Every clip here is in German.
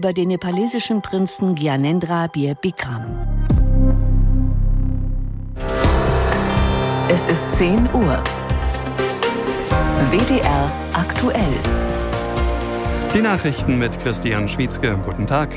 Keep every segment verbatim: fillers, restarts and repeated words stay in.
über den nepalesischen Prinzen Gyanendra Bir Bikram. Es ist zehn Uhr. W D R aktuell. Die Nachrichten mit Christian Schwietzke. Guten Tag.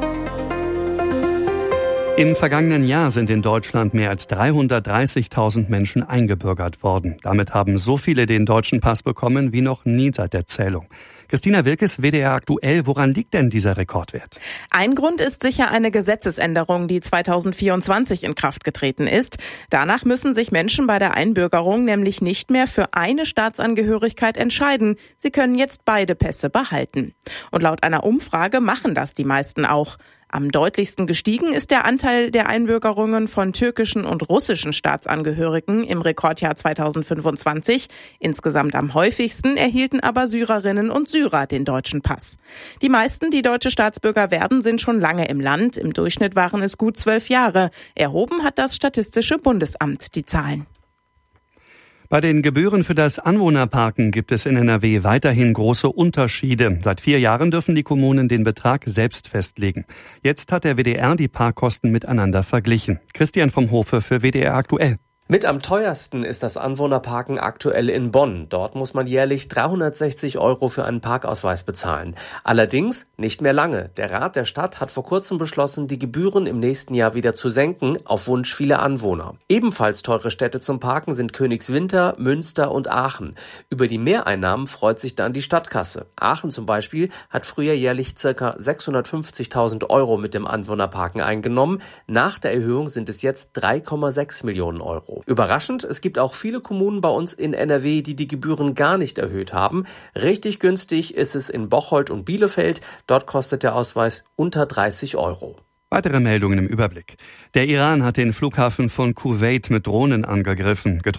Im vergangenen Jahr sind in Deutschland mehr als dreihundertdreißigtausend Menschen eingebürgert worden. Damit haben so viele den deutschen Pass bekommen wie noch nie seit der Zählung. Christina Wilkes, W D R aktuell. Woran liegt denn dieser Rekordwert? Ein Grund ist sicher eine Gesetzesänderung, die zweitausendvierundzwanzig in Kraft getreten ist. Danach müssen sich Menschen bei der Einbürgerung nämlich nicht mehr für eine Staatsangehörigkeit entscheiden. Sie können jetzt beide Pässe behalten. Und laut einer Umfrage machen das die meisten auch. Am deutlichsten gestiegen ist der Anteil der Einbürgerungen von türkischen und russischen Staatsangehörigen im Rekordjahr zweitausendfünfundzwanzig. Insgesamt am häufigsten erhielten aber Syrerinnen und Syrer den deutschen Pass. Die meisten, die deutsche Staatsbürger werden, sind schon lange im Land. Im Durchschnitt waren es gut zwölf Jahre. Erhoben hat das Statistische Bundesamt die Zahlen. Bei den Gebühren für das Anwohnerparken gibt es in N R W weiterhin große Unterschiede. Seit vier Jahren dürfen die Kommunen den Betrag selbst festlegen. Jetzt hat der W D R die Parkkosten miteinander verglichen. Christian vom Hofe für W D R aktuell. Mit am teuersten ist das Anwohnerparken aktuell in Bonn. Dort muss man jährlich dreihundertsechzig Euro für einen Parkausweis bezahlen. Allerdings nicht mehr lange. Der Rat der Stadt hat vor kurzem beschlossen, die Gebühren im nächsten Jahr wieder zu senken, auf Wunsch vieler Anwohner. Ebenfalls teure Städte zum Parken sind Königswinter, Münster und Aachen. Über die Mehreinnahmen freut sich dann die Stadtkasse. Aachen zum Beispiel hat früher jährlich ca. sechshundertfünfzigtausend Euro mit dem Anwohnerparken eingenommen. Nach der Erhöhung sind es jetzt drei Komma sechs Millionen Euro. Überraschend, es gibt auch viele Kommunen bei uns in N R W, die die Gebühren gar nicht erhöht haben. Richtig günstig ist es in Bocholt und Bielefeld. Dort kostet der Ausweis unter dreißig Euro. Weitere Meldungen im Überblick. Der Iran hat den Flughafen von Kuwait mit Drohnen angegriffen.